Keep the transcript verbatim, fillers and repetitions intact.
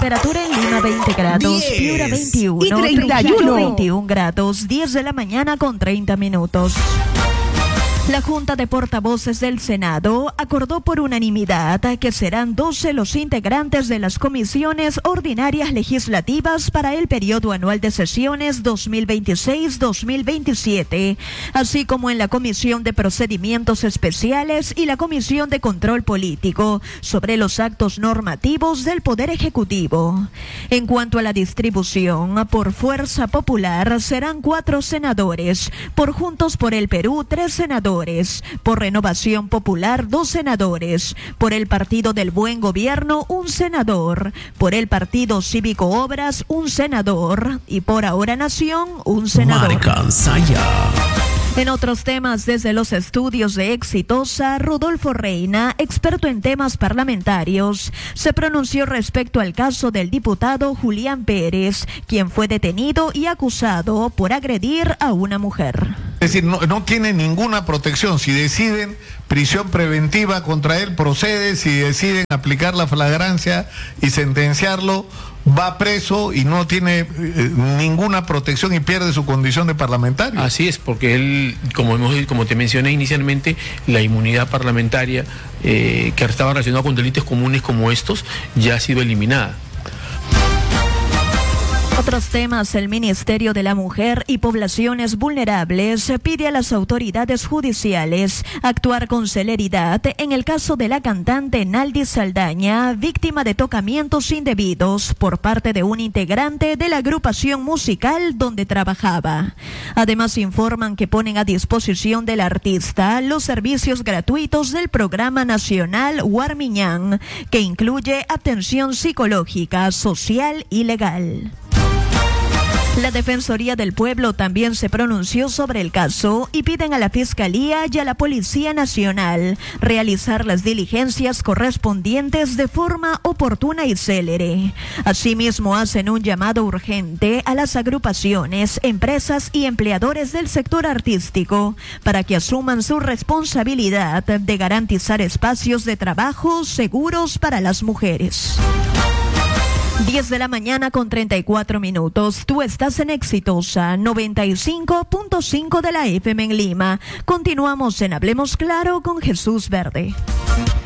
Temperatura en Lima veinte grados, Piura veintiuno, y treinta y uno. veintiún grados, diez de la mañana con treinta minutos. La Junta de Portavoces del Senado acordó por unanimidad que serán doce los integrantes de las comisiones ordinarias legislativas para el periodo anual de sesiones dos mil veintiséis dos mil veintisiete, así como en la Comisión de Procedimientos Especiales y la Comisión de Control Político sobre los actos normativos del Poder Ejecutivo. En cuanto a la distribución, por Fuerza Popular serán cuatro senadores, por Juntos por el Perú tres senadores, por Renovación Popular dos senadores, por el Partido del Buen Gobierno un senador, por el Partido Cívico Obras un senador y por Ahora Nación un senador. Marca Saya. En otros temas, desde los estudios de Exitosa, Rodolfo Reina, experto en temas parlamentarios, se pronunció respecto al caso del diputado Julián Pérez, quien fue detenido y acusado por agredir a una mujer. Es decir, no, no tiene ninguna protección. Si deciden prisión preventiva contra él, procede. Si deciden aplicar la flagrancia y sentenciarlo, va preso y no tiene eh, ninguna protección y pierde su condición de parlamentario. Así es, porque él, como hemos, como te mencioné inicialmente, la inmunidad parlamentaria eh, que estaba relacionada con delitos comunes como estos ya ha sido eliminada. Otros temas, el Ministerio de la Mujer y Poblaciones Vulnerables pide a las autoridades judiciales actuar con celeridad en el caso de la cantante Naldi Saldaña, víctima de tocamientos indebidos por parte de un integrante de la agrupación musical donde trabajaba. Además, informan que ponen a disposición del artista los servicios gratuitos del Programa Nacional Warmiñán, que incluye atención psicológica, social y legal. La Defensoría del Pueblo también se pronunció sobre el caso y piden a la Fiscalía y a la Policía Nacional realizar las diligencias correspondientes de forma oportuna y célere. Asimismo, hacen un llamado urgente a las agrupaciones, empresas y empleadores del sector artístico para que asuman su responsabilidad de garantizar espacios de trabajo seguros para las mujeres. diez de la mañana con treinta y cuatro minutos. Tú estás en Exitosa noventa y cinco punto cinco de la F M en Lima. Continuamos en Hablemos Claro con Jesús Verde.